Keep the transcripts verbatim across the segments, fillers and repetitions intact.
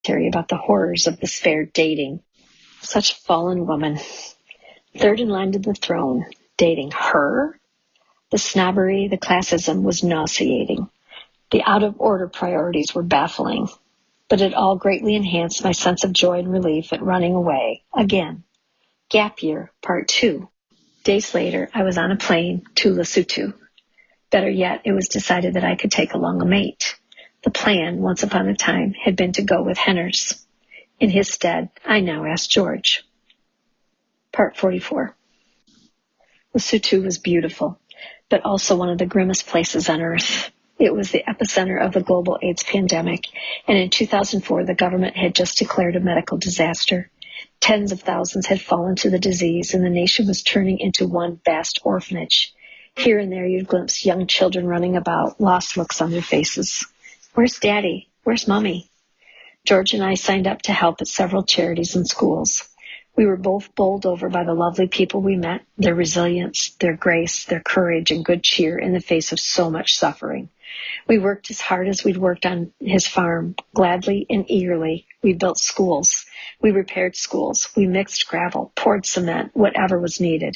about the horrors of this fair dating. Such fallen woman. Third in line to the throne. Dating her? The snobbery, the classism was nauseating. The out-of-order priorities were baffling. But it all greatly enhanced my sense of joy and relief at running away. Again. Gap year, part two. Days later, I was on a plane to Lesotho. Better yet, it was decided that I could take along a mate. The plan, once upon a time, had been to go with Henners. In his stead, I now asked George. Part forty-four. Lesotho was beautiful, but also one of the grimmest places on earth. It was the epicenter of the global AIDS pandemic, and in two thousand four, the government had just declared a medical disaster. Tens of thousands had fallen to the disease, and the nation was turning into one vast orphanage. Here and there you'd glimpse young children running about, lost looks on their faces. Where's Daddy? Where's Mommy? George and I signed up to help at several charities and schools. We were both bowled over by the lovely people we met, their resilience, their grace, their courage, and good cheer in the face of so much suffering. We worked as hard as we'd worked on his farm, gladly and eagerly. We built schools. We repaired schools. We mixed gravel, poured cement, whatever was needed.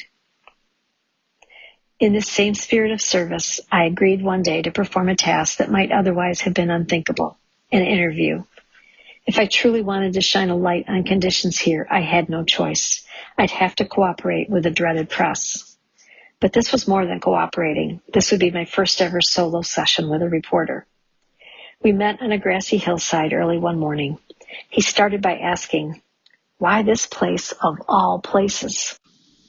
In this same spirit of service, I agreed one day to perform a task that might otherwise have been unthinkable, an interview. If I truly wanted to shine a light on conditions here, I had no choice. I'd have to cooperate with the dreaded press. But this was more than cooperating. This would be my first ever solo session with a reporter. We met on a grassy hillside early one morning. He started by asking, "Why this place of all places?"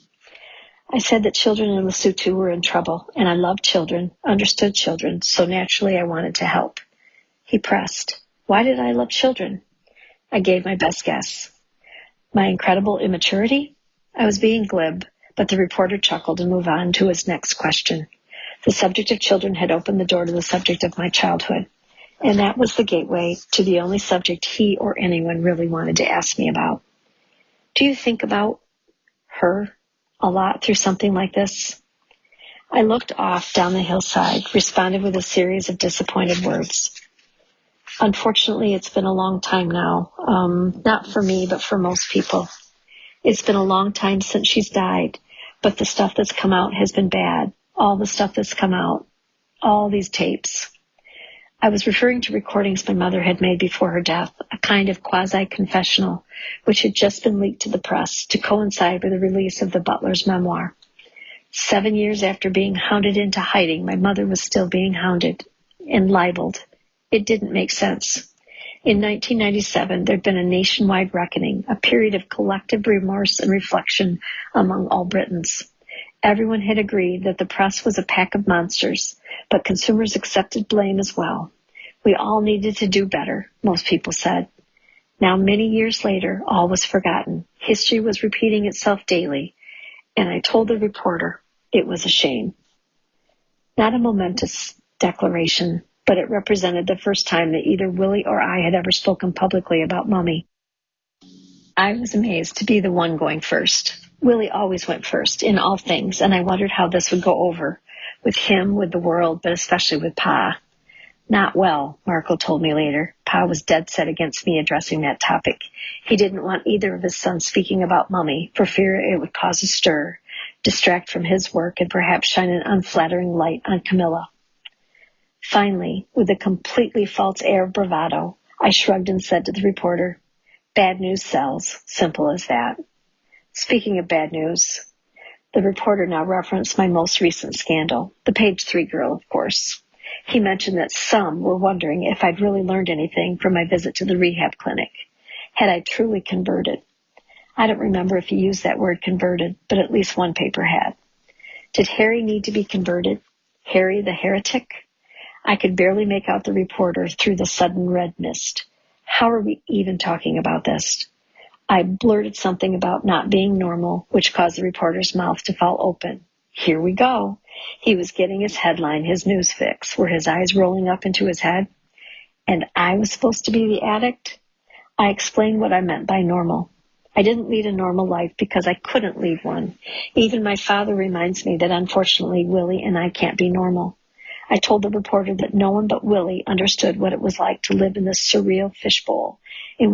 I said that children in Lesotho were in trouble, and I loved children, understood children, so naturally I wanted to help. He pressed, "Why did I love children?" I gave my best guess. My incredible immaturity? I was being glib, but the reporter chuckled and moved on to his next question. The subject of children had opened the door to the subject of my childhood, and that was the gateway to the only subject he or anyone really wanted to ask me about. Do you think about her a lot through something like this? I looked off down the hillside, responded with a series of disappointed words. Unfortunately, it's been a long time now. Um, not for me, but for most people. It's been a long time since she's died, but the stuff that's come out has been bad. All the stuff that's come out. All these tapes. I was referring to recordings my mother had made before her death, a kind of quasi-confessional, which had just been leaked to the press to coincide with the release of the butler's memoir. Seven years after being hounded into hiding, my mother was still being hounded and libeled. It didn't make sense. In nineteen ninety-seven, there'd been a nationwide reckoning, a period of collective remorse and reflection among all Britons. Everyone had agreed that the press was a pack of monsters, but consumers accepted blame as well. We all needed to do better, most people said. Now, many years later, all was forgotten. History was repeating itself daily, and I told the reporter it was a shame. Not a momentous declaration, but it represented the first time that either Willie or I had ever spoken publicly about Mommy. I was amazed to be the one going first. Willie always went first in all things, and I wondered how this would go over, with him, with the world, but especially with Pa. Not well, Marco told me later. Pa was dead set against me addressing that topic. He didn't want either of his sons speaking about Mommy, for fear it would cause a stir, distract from his work, and perhaps shine an unflattering light on Camilla. Finally, with a completely false air of bravado, I shrugged and said to the reporter, "Bad news sells, simple as that." Speaking of bad news, the reporter now referenced my most recent scandal, the page three girl, of course. He mentioned that some were wondering if I'd really learned anything from my visit to the rehab clinic. Had I truly converted? I don't remember if he used that word converted, but at least one paper had. Did Harry need to be converted? Harry the heretic? I could barely make out the reporter through the sudden red mist. How are we even talking about this? I blurted something about not being normal, which caused the reporter's mouth to fall open. Here we go. He was getting his headline, his news fix. Were his eyes rolling up into his head? And I was supposed to be the addict? I explained what I meant by normal. I didn't lead a normal life because I couldn't lead one. Even my father reminds me that unfortunately Willie and I can't be normal. I told the reporter that no one but Willie understood what it was like to live in this surreal fishbowl, in